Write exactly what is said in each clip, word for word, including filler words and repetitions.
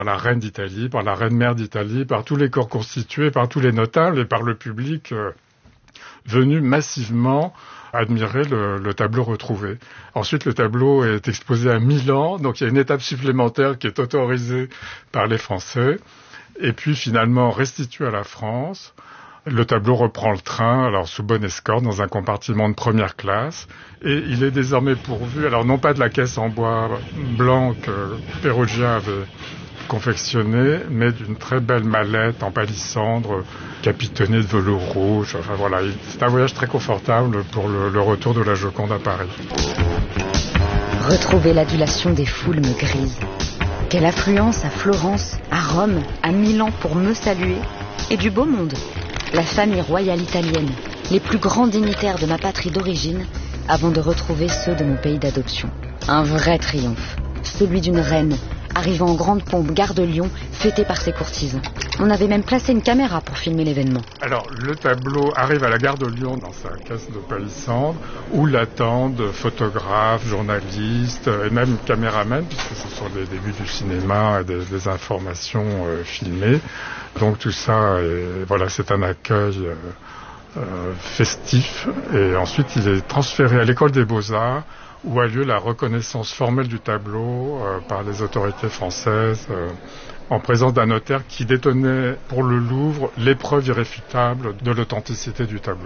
par la reine d'Italie, par la reine mère d'Italie, par tous les corps constitués, par tous les notables et par le public euh, venu massivement admirer le, le tableau retrouvé. Ensuite, le tableau est exposé à Milan, donc il y a une étape supplémentaire qui est autorisée par les Français, et puis finalement restitué à la France. Le tableau reprend le train, alors sous bonne escorte, dans un compartiment de première classe, et il est désormais pourvu, alors non pas de la caisse en bois blanc que Peruggia avait confectionnée, mais d'une très belle mallette en palissandre, capitonnée de velours rouge. Enfin voilà, c'est un voyage très confortable pour le, le retour de la Joconde à Paris. Retrouver l'adulation des foules me grise. Quelle affluence à Florence, à Rome, à Milan pour me saluer, et du beau monde. La famille royale italienne, les plus grands dignitaires de ma patrie d'origine, avant de retrouver ceux de mon pays d'adoption. Un vrai triomphe, celui d'une reine, arrivant en grande pompe gare de Lyon, fêtée par ses courtisans. On avait même placé une caméra pour filmer l'événement. Alors, le tableau arrive à la gare de Lyon dans sa caisse de palissandre, où l'attendent photographes, journalistes et même caméramans, puisque ce sont les débuts du cinéma et des, des informations euh, filmées. Donc tout ça, est, voilà, c'est un accueil euh, euh, festif. Et ensuite, il est transféré à l'école des Beaux-Arts, où a lieu la reconnaissance formelle du tableau euh, par les autorités françaises, euh, en présence d'un notaire qui détenait pour le Louvre les preuves irréfutables de l'authenticité du tableau.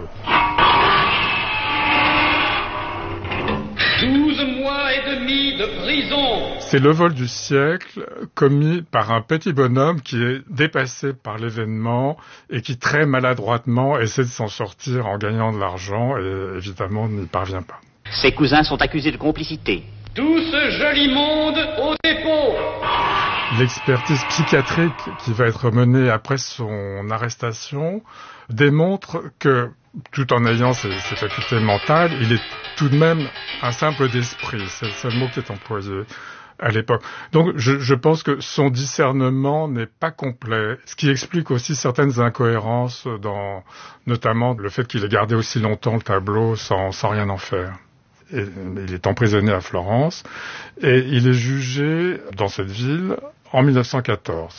douze mois et demi de prison. C'est le vol du siècle commis par un petit bonhomme qui est dépassé par l'événement et qui très maladroitement essaie de s'en sortir en gagnant de l'argent et évidemment n'y parvient pas. Ses cousins sont accusés de complicité. Tout ce joli monde au dépôt. L'expertise psychiatrique qui va être menée après son arrestation démontre que, tout en ayant ses, ses facultés mentales, il est tout de même un simple d'esprit. C'est, c'est le mot qui est employé à l'époque. Donc je, je pense que son discernement n'est pas complet, ce qui explique aussi certaines incohérences, dans notamment le fait qu'il ait gardé aussi longtemps le tableau sans, sans rien en faire. Et il est emprisonné à Florence et il est jugé dans cette ville en mille neuf cent quatorze.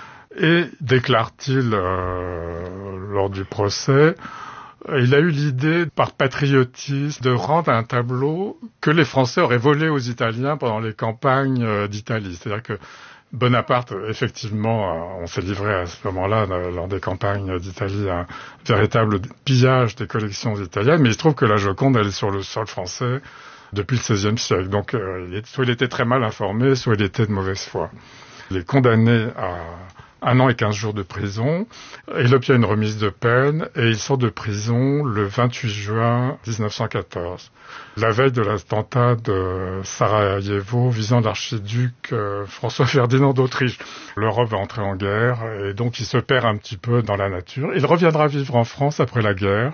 Et déclare-t-il euh, lors du procès, il a eu l'idée, par patriotisme, de rendre un tableau que les Français auraient volé aux Italiens pendant les campagnes d'Italie. C'est-à-dire que Bonaparte, effectivement, on s'est livré à ce moment-là, lors des campagnes d'Italie, à un véritable pillage des collections italiennes, mais il se trouve que la Joconde, elle est sur le sol français depuis le seizième siècle. Donc, euh, soit il était très mal informé, soit il était de mauvaise foi. Il est condamné à un an et quinze jours de prison. Il obtient une remise de peine et il sort de prison le vingt-huit juin dix-neuf cent quatorze. La veille de l'attentat de Sarajevo visant l'archiduc euh, François Ferdinand d'Autriche. L'Europe va entrer en guerre et donc il se perd un petit peu dans la nature. Il reviendra vivre en France après la guerre.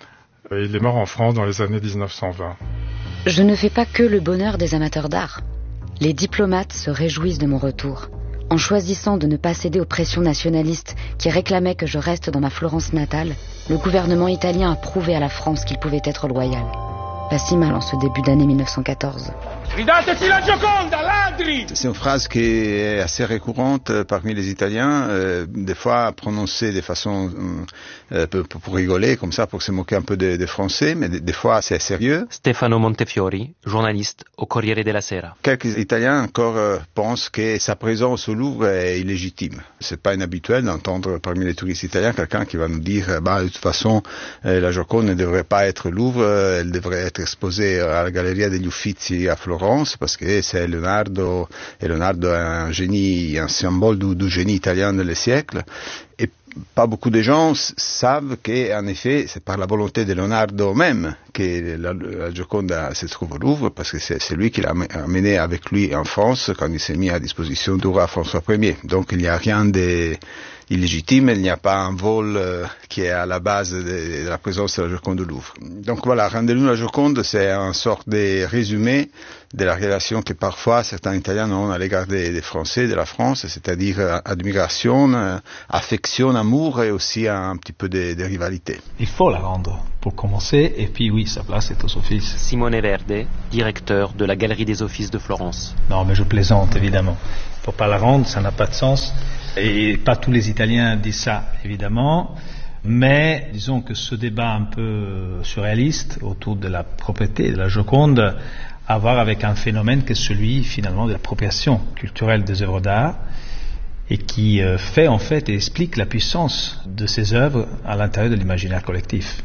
Et il est mort en France dans les années dix-neuf cent vingt. Je ne fais pas que le bonheur des amateurs d'art. Les diplomates se réjouissent de mon retour. En choisissant de ne pas céder aux pressions nationalistes qui réclamaient que je reste dans ma Florence natale, le gouvernement italien a prouvé à la France qu'il pouvait être loyal. Pas si mal en ce début d'année mille neuf cent quatorze. Ridateci la Gioconda, ladri! C'est une phrase qui est assez récurrente parmi les Italiens, euh, des fois prononcée de façon euh, pour, pour rigoler, comme ça, pour se moquer un peu des, des Français, mais des, des fois c'est sérieux. Stefano Montefiori, journaliste au Corriere della Sera. Quelques Italiens encore euh, pensent que sa présence au Louvre est illégitime. C'est pas inhabituel d'entendre parmi les touristes italiens quelqu'un qui va nous dire, bah de toute façon, euh, la Joconde ne devrait pas être au Louvre, elle devrait être exposée à la Galleria degli Uffizi à Florence, parce que c'est Leonardo, et Leonardo est un génie, un symbole du, du génie italien de le siècle. Et pas beaucoup de gens savent qu'en effet, c'est par la volonté de Leonardo même que la, la Joconde se trouve au Louvre, parce que c'est, c'est lui qui l'a amené avec lui en France quand il s'est mis à disposition du roi François Ier. Donc il n'y a rien de, illégitime, il n'y a pas un vol euh, qui est à la base de, de la présence de la Joconde au Louvre. Donc voilà, Rendez-nous la Joconde, c'est une sorte de résumé de la relation que parfois certains Italiens ont à l'égard des, des Français, de la France, c'est-à-dire euh, admiration, euh, affection, amour et aussi un, un petit peu de, de rivalité. Il faut la rendre pour commencer, et puis oui, sa place est aux offices. Simone Verde, directeur de la Galerie des Offices de Florence. Non, mais je plaisante, évidemment. Il ne faut pas la rendre, ça n'a pas de sens. Et pas tous les Italiens disent ça, évidemment. Mais disons que ce débat un peu surréaliste autour de la propriété de la Joconde a à voir avec un phénomène qui est celui, finalement, de l'appropriation culturelle des œuvres d'art et qui euh, fait, en fait, et explique la puissance de ces œuvres à l'intérieur de l'imaginaire collectif.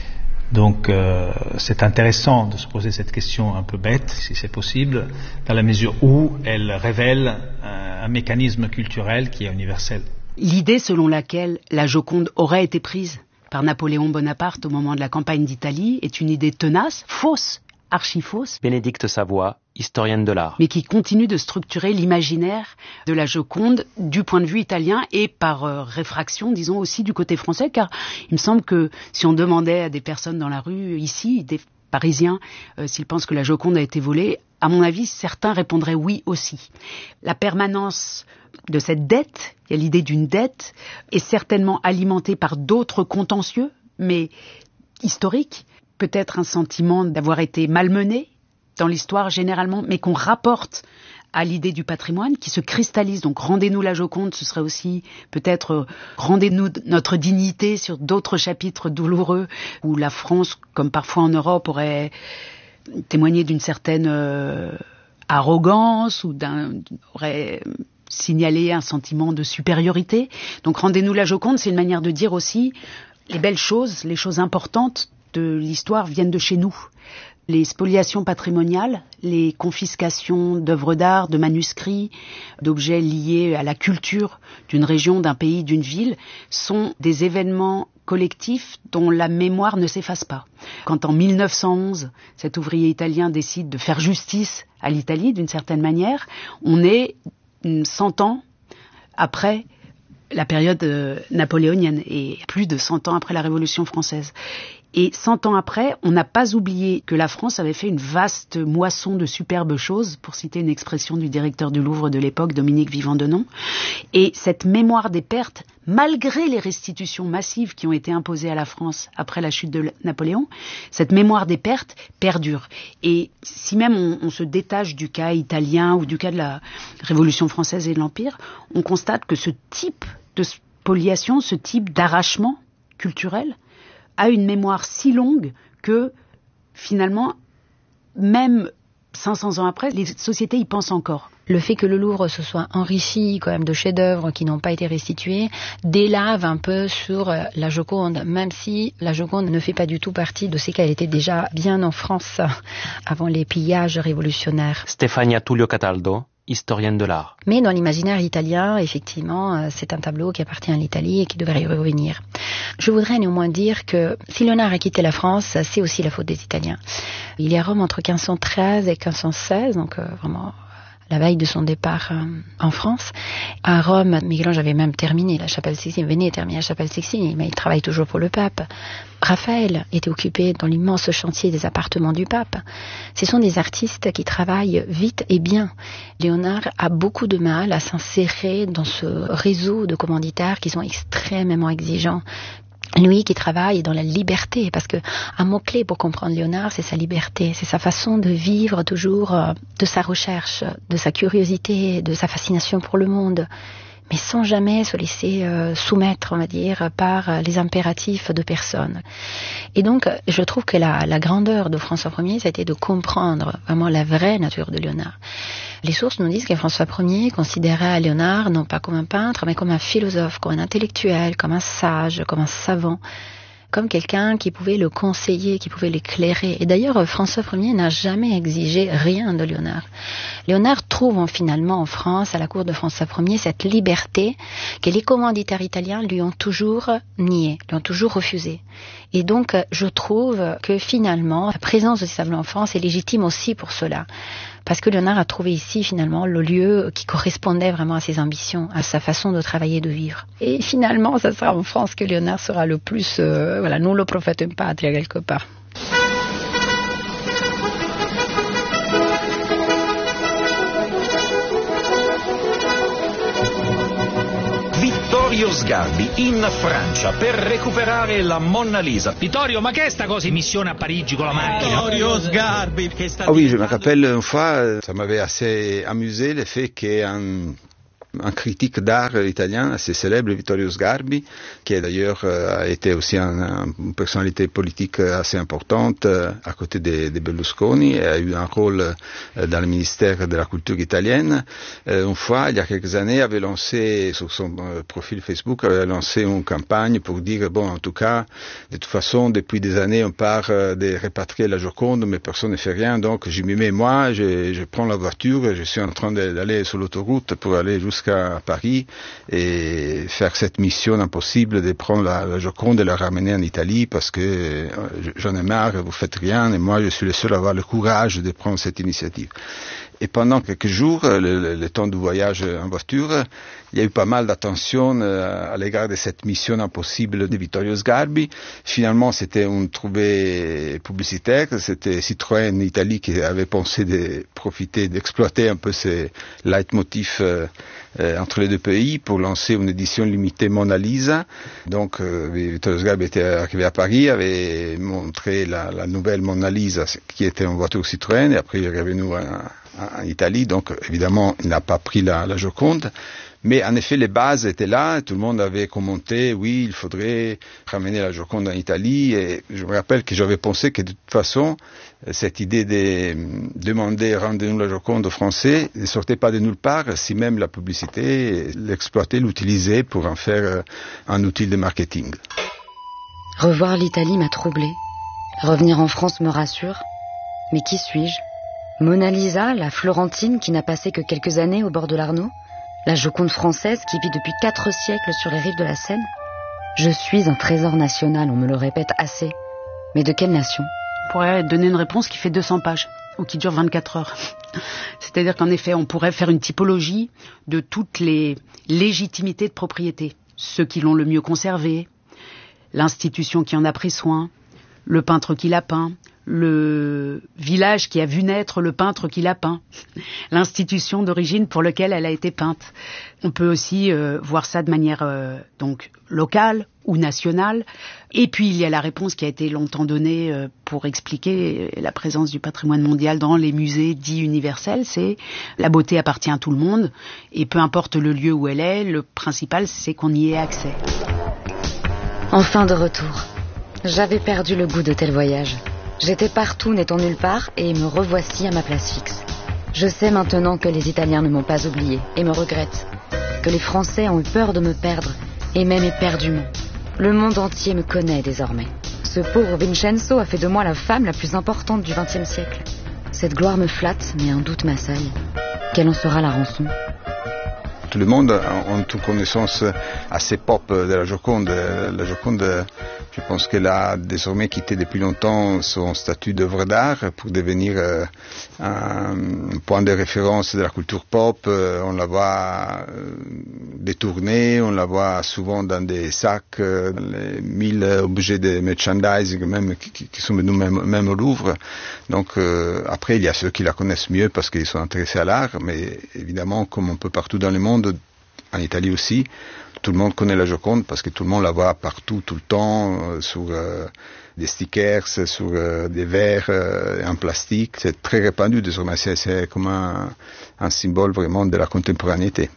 Donc euh, c'est intéressant de se poser cette question un peu bête, si c'est possible, dans la mesure où elle révèle un, un mécanisme culturel qui est universel. L'idée selon laquelle la Joconde aurait été prise par Napoléon Bonaparte au moment de la campagne d'Italie est une idée tenace, fausse, archi-fausse. Bénédicte Savoie, historienne de l'art. Mais qui continue de structurer l'imaginaire de la Joconde du point de vue italien et par euh, réfraction, disons, aussi du côté français, car il me semble que si on demandait à des personnes dans la rue, ici, des Parisiens, euh, s'ils pensent que la Joconde a été volée, à mon avis, certains répondraient oui aussi. La permanence de cette dette, il y a l'idée d'une dette, est certainement alimentée par d'autres contentieux, mais historiques, peut-être un sentiment d'avoir été malmené dans l'histoire généralement, mais qu'on rapporte à l'idée du patrimoine qui se cristallise. Donc rendez-nous la Joconde, ce serait aussi peut-être euh, rendez-nous notre dignité sur d'autres chapitres douloureux où la France, comme parfois en Europe, aurait témoigné d'une certaine euh, arrogance ou d'un, aurait signalé un sentiment de supériorité. Donc rendez-nous la Joconde, c'est une manière de dire aussi les belles choses, les choses importantes de l'histoire viennent de chez nous. Les spoliations patrimoniales, les confiscations d'œuvres d'art, de manuscrits, d'objets liés à la culture d'une région, d'un pays, d'une ville, sont des événements collectifs dont la mémoire ne s'efface pas. Quand en mille neuf cent onze, cet ouvrier italien décide de faire justice à l'Italie d'une certaine manière, on est cent ans après la période euh, napoléonienne et plus de cent ans après la Révolution française. Et cent ans après, on n'a pas oublié que la France avait fait une vaste moisson de superbes choses, pour citer une expression du directeur du Louvre de l'époque, Dominique Vivant-Denon. Et cette mémoire des pertes, malgré les restitutions massives qui ont été imposées à la France après la chute de Napoléon, cette mémoire des pertes perdure. Et si même on, on se détache du cas italien ou du cas de la Révolution française et de l'Empire, on constate que ce type de spoliation, ce type d'arrachement culturel, a une mémoire si longue que, finalement, même cinq cents ans après, les sociétés y pensent encore. Le fait que le Louvre se soit enrichi quand même de chefs-d'œuvre qui n'ont pas été restitués délave un peu sur la Joconde, même si la Joconde ne fait pas du tout partie de ce qu'elle était déjà bien en France avant les pillages révolutionnaires. Stefania Tullio Cataldo, historienne de l'art. Mais dans l'imaginaire italien, effectivement, c'est un tableau qui appartient à l'Italie et qui devrait y revenir. Je voudrais néanmoins dire que si Léonard a quitté la France, c'est aussi la faute des Italiens. Il est à Rome entre quinze cent treize et quinze cent seize, donc euh, vraiment la veille de son départ euh, en France. À Rome, Michel-Ange avait même terminé la chapelle Sixtine, venait terminer la chapelle Sixtine, mais il travaille toujours pour le pape. Raphaël était occupé dans l'immense chantier des appartements du pape. Ce sont des artistes qui travaillent vite et bien. Léonard a beaucoup de mal à s'insérer dans ce réseau de commanditaires qui sont extrêmement exigeants. Lui qui travaille dans la liberté, parce que un mot-clé pour comprendre Léonard, c'est sa liberté, c'est sa façon de vivre toujours de sa recherche, de sa curiosité, de sa fascination pour le monde, mais sans jamais se laisser euh, soumettre, on va dire, par les impératifs de personne. Et donc, je trouve que la, la grandeur de François Ier, ça a été de comprendre vraiment la vraie nature de Léonard. Les sources nous disent que François Ier considérait Léonard non pas comme un peintre, mais comme un philosophe, comme un intellectuel, comme un sage, comme un savant, comme quelqu'un qui pouvait le conseiller, qui pouvait l'éclairer. Et d'ailleurs, François Ier n'a jamais exigé rien de Léonard. Léonard trouve finalement en France, à la cour de François Ier, cette liberté que les commanditaires italiens lui ont toujours niée, lui ont toujours refusée. Et donc, je trouve que finalement, la présence de ces tableaux en France est légitime aussi pour cela. parce que Léonard a trouvé ici finalement le lieu qui correspondait vraiment à ses ambitions, à sa façon de travailler et de vivre. Et finalement, ça sera en France que Léonard sera le plus, euh, voilà, nullo prophetum patria quelque part. Vittorio Sgarbi in Francia per recuperare la Monna Lisa. Vittorio, ma che è sta cosa in missione a Parigi con la macchina? Vittorio Sgarbi che sta... Ah oui, je me rappelle une fois, ça m'avait assez amusé le fait qu'un un critique d'art italien assez célèbre, Vittorio Sgarbi, qui d'ailleurs euh, a été aussi un, une personnalité politique assez importante euh, à côté de, de Berlusconi et a eu un rôle euh, dans le ministère de la culture italienne. Euh, une fois, il y a quelques années, avait lancé sur son euh, profil Facebook, avait lancé une campagne pour dire, bon, en tout cas, de toute façon, depuis des années, on part euh, de répatrier la Joconde, mais personne ne fait rien, donc je m'y mets moi, je, je prends la voiture, je suis en train d'aller sur l'autoroute pour aller jusqu'à jusqu'à Paris et faire cette mission impossible de prendre la, la Joconde et la ramener en Italie parce que euh, j'en ai marre, vous faites rien et moi je suis le seul à avoir le courage de prendre cette initiative. Et pendant quelques jours, le, le, le temps du voyage en voiture, il y a eu pas mal d'attention à l'égard de cette mission impossible de Vittorio Sgarbi. Finalement, c'était un trouvé publicitaire, c'était Citroën Italie qui avait pensé de profiter, d'exploiter un peu ces leitmotifs euh, euh, entre les deux pays pour lancer une édition limitée Mona Lisa. Donc, euh, Vittorio Sgarbi était arrivé à Paris, avait montré la, la nouvelle Mona Lisa qui était en voiture Citroën et après il est revenu à en Italie, donc évidemment il n'a pas pris la, la Joconde, mais en effet les bases étaient là, tout le monde avait commenté, oui il faudrait ramener la Joconde en Italie, et je me rappelle que j'avais pensé que de toute façon cette idée de demander rendez-nous la Joconde aux Français ne sortait pas de nulle part, si même la publicité l'exploitait, l'utilisait pour en faire un outil de marketing. Revoir l'Italie m'a troublée, revenir en France me rassure, mais qui suis-je ? Mona Lisa, la Florentine qui n'a passé que quelques années au bord de l'Arno, la Joconde française qui vit depuis quatre siècles sur les rives de la Seine. Je suis un trésor national, on me le répète assez. Mais de quelle nation ? On pourrait donner une réponse qui fait deux cents pages, ou qui dure vingt-quatre heures. C'est-à-dire qu'en effet, on pourrait faire une typologie de toutes les légitimités de propriété. Ceux qui l'ont le mieux conservé, l'institution qui en a pris soin, le peintre qui l'a peint, le village qui a vu naître le peintre qui l'a peint, l'institution d'origine pour laquelle elle a été peinte. On peut aussi euh, voir ça de manière euh, donc locale ou nationale. Et puis il y a la réponse qui a été longtemps donnée euh, pour expliquer la présence du patrimoine mondial dans les musées dits universels, c'est la beauté appartient à tout le monde et peu importe le lieu où elle est, le principal c'est qu'on y ait accès. Enfin de retour. J'avais perdu le goût de tel voyage. J'étais partout n'étant nulle part et me revoici à ma place fixe. Je sais maintenant que les Italiens ne m'ont pas oublié et me regrettent, que les Français ont eu peur de me perdre et même éperdument. Le monde entier me connaît désormais. Ce pauvre Vincenzo a fait de moi la femme la plus importante du vingtième siècle. Cette gloire me flatte, mais un doute m'assaille. Quelle en sera la rançon ? Tout le monde a une connaissance assez pop de la Joconde. La Joconde, je pense qu'elle a désormais quitté depuis longtemps son statut d'œuvre d'art pour devenir un point de référence de la culture pop. On la voit détournée, on la voit souvent dans des sacs, dans les mille objets de merchandising même qui, qui sont venus même, même au Louvre. Donc euh, après, il y a ceux qui la connaissent mieux parce qu'ils sont intéressés à l'art, mais évidemment, comme un peu partout dans le monde, en Italie aussi, tout le monde connaît la Joconde parce que tout le monde la voit partout, tout le temps, euh, sur euh, des stickers, sur euh, des verres euh, en plastique. C'est très répandu désormais, c'est, c'est comme un, un symbole vraiment de la contemporanéité.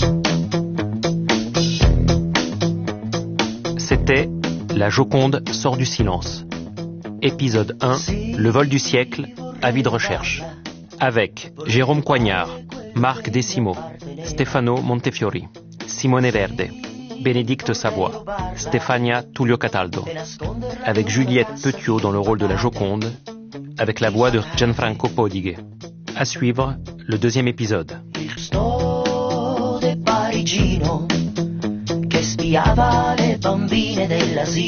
C'était La Joconde sort du silence. Épisode un, Le vol du siècle, avis de recherche. Avec Jérôme Coignard, Marc Decimo, Stefano Montefiori, Simone Verde, Bénédicte Savoie, Stefania Tullio Cataldo, avec Juliette Petiot dans le rôle de la Joconde, avec la voix de Gianfranco Podighe. À suivre, le deuxième épisode.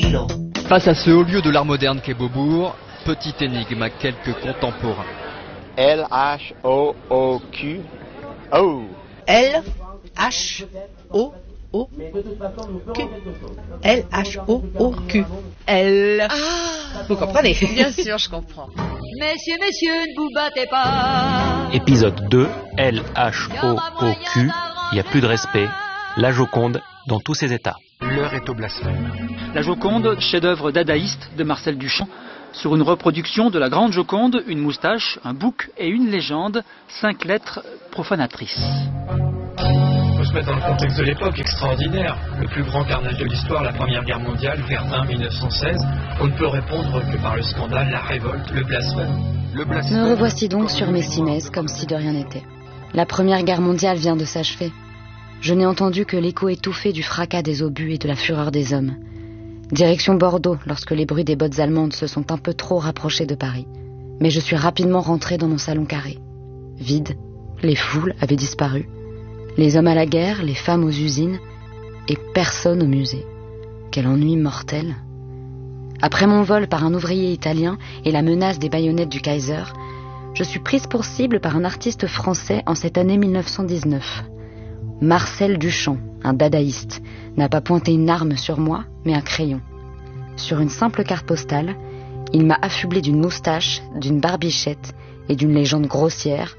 Face à ce haut lieu de l'art moderne qu'est Beaubourg, petite énigme à quelques contemporains. L H O O Q. Oh. L H O O Q. L H O O Q. L. Ah, vous comprenez? Bien sûr, je comprends. Messieurs, messieurs, ne vous battez pas. Épisode deux, L H O O Q, il n'y a plus de respect, la Joconde dans tous ses états. L'heure est au blasphème. La Joconde, chef-d'œuvre dadaïste de Marcel Duchamp, sur une reproduction de la Grande Joconde, une moustache, un bouc et une légende, cinq lettres profanatrices. Il faut se mettre dans le contexte de l'époque, extraordinaire. Le plus grand carnage de l'histoire, la Première Guerre mondiale, Verdun, mille neuf cent seize. On ne peut répondre que par le scandale, la révolte, le blasphème. Le blasphème. Me revoici donc sur mes cimaises comme si de rien n'était. La Première Guerre mondiale vient de s'achever. Je n'ai entendu que l'écho étouffé du fracas des obus et de la fureur des hommes. Direction Bordeaux, lorsque les bruits des bottes allemandes se sont un peu trop rapprochés de Paris. Mais je suis rapidement rentré dans mon salon carré. Vide, les foules avaient disparu. Les hommes à la guerre, les femmes aux usines, et personne au musée. Quel ennui mortel. Après mon vol par un ouvrier italien et la menace des baïonnettes du Kaiser, je suis prise pour cible par un artiste français en cette année mille neuf cent dix-neuf. Marcel Duchamp, un dadaïste, n'a pas pointé une arme sur moi, mais un crayon. Sur une simple carte postale, il m'a affublé d'une moustache, d'une barbichette et d'une légende grossière,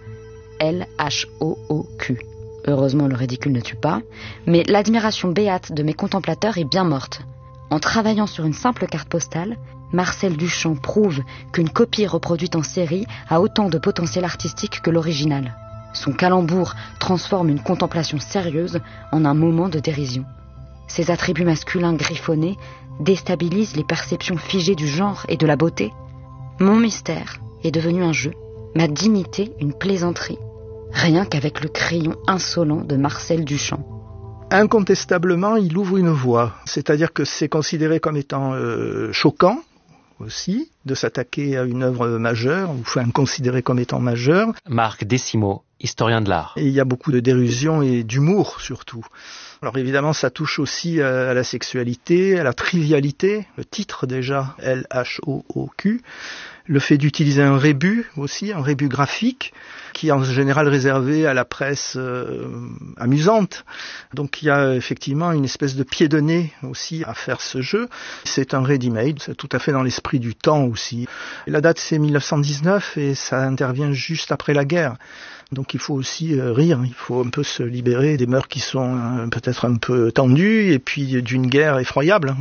L H O O Q. Heureusement, le ridicule ne tue pas, mais l'admiration béate de mes contemplateurs est bien morte. En travaillant sur une simple carte postale, Marcel Duchamp prouve qu'une copie reproduite en série a autant de potentiel artistique que l'original. Son calembour transforme une contemplation sérieuse en un moment de dérision. Ses attributs masculins griffonnés déstabilisent les perceptions figées du genre et de la beauté. Mon mystère est devenu un jeu, ma dignité une plaisanterie, rien qu'avec le crayon insolent de Marcel Duchamp. Incontestablement, il ouvre une voie, c'est-à-dire que c'est considéré comme étant euh, choquant aussi de s'attaquer à une œuvre majeure, ou enfin considérée comme étant majeure. Marc Desimo, historien de l'art. Et il y a beaucoup de dérision et d'humour surtout. Alors évidemment, ça touche aussi à la sexualité, à la trivialité, le titre déjà, L H O O Q, le fait d'utiliser un rébus aussi, un rébus graphique, qui est en général réservé à la presse euh, amusante. Donc il y a effectivement une espèce de pied de nez aussi à faire ce jeu. C'est un ready-made, c'est tout à fait dans l'esprit du temps aussi. La date c'est mille neuf cent dix-neuf et ça intervient juste après la guerre. Donc il faut aussi euh, rire, il faut un peu se libérer des mœurs qui sont euh, peut-être un peu tendues et puis d'une guerre effroyable.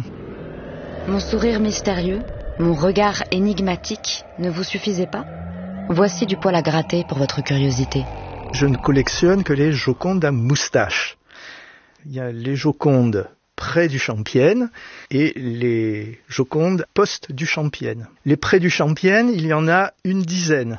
Mon sourire mystérieux, mon regard énigmatique ne vous suffisait pas ? Voici du poil à gratter pour votre curiosité. Je ne collectionne que les Jocondes à moustache. Il y a les Jocondes pré-duchampiennes et les Jocondes post-duchampiennes. Les pré-duchampiennes, il y en a une dizaine.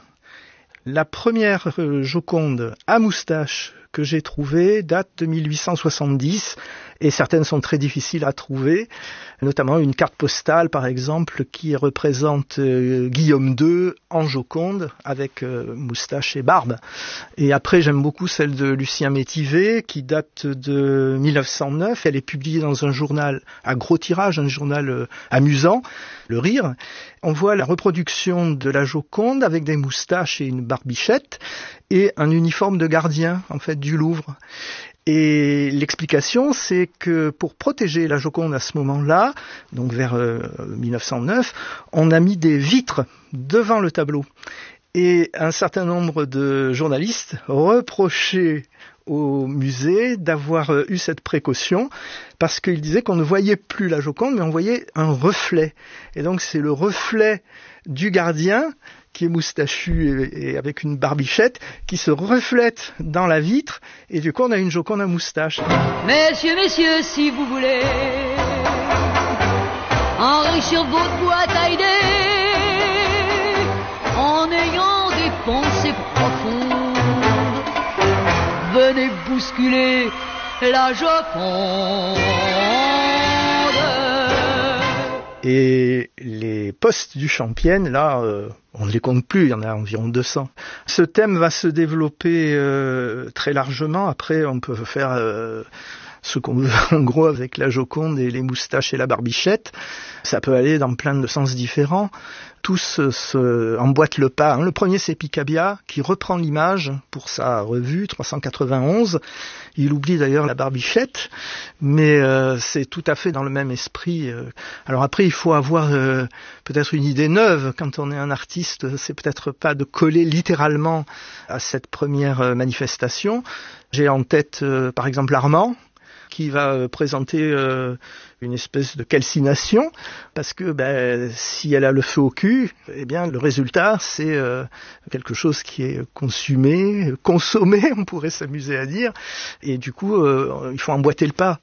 La première Joconde à moustache que j'ai trouvée date de mille huit cent soixante-dix et certaines sont très difficiles à trouver, notamment une carte postale par exemple qui représente euh, Guillaume deux en Joconde avec euh, moustache et barbe. Et après j'aime beaucoup celle de Lucien Métivé qui date de mille neuf cent neuf, elle est publiée dans un journal à gros tirage, un journal euh, amusant, Le Rire. On voit la reproduction de la Joconde avec des moustaches et une barbichette et un uniforme de gardien en fait du Louvre. Et l'explication, c'est que pour protéger la Joconde à ce moment-là, donc vers euh, mille neuf cent neuf, on a mis des vitres devant le tableau. Et un certain nombre de journalistes reprochaient au musée d'avoir eu cette précaution parce qu'ils disaient qu'on ne voyait plus la Joconde, mais on voyait un reflet. Et donc c'est le reflet du gardien qui est moustachu et avec une barbichette, qui se reflète dans la vitre, et du coup on a une Joconde à moustache. Messieurs, messieurs, si vous voulez enrichir votre boîte à idées, en ayant des pensées profondes, venez bousculer la Joconde. Et les postes du Championne, là, euh, on ne les compte plus, il y en a environ deux cents. Ce thème va se développer euh, très largement. Après, on peut faire euh, ce qu'on veut en gros avec la Joconde et les moustaches et la barbichette. Ça peut aller dans plein de sens différents. Tous se emboîtent le pas. Le premier, c'est Picabia, qui reprend l'image pour sa revue trois cent quatre-vingt-onze. Il oublie d'ailleurs la barbichette, mais euh, c'est tout à fait dans le même esprit. Alors après, il faut avoir euh, peut-être une idée neuve. Quand on est un artiste, c'est peut-être pas de coller littéralement à cette première manifestation. J'ai en tête, euh, par exemple, Armand, qui va euh, présenter euh, une espèce de calcination, parce que ben, si elle a le feu au cul, eh bien le résultat c'est euh, quelque chose qui est consumé, consommé, on pourrait s'amuser à dire, et du coup euh, il faut emboîter le pas.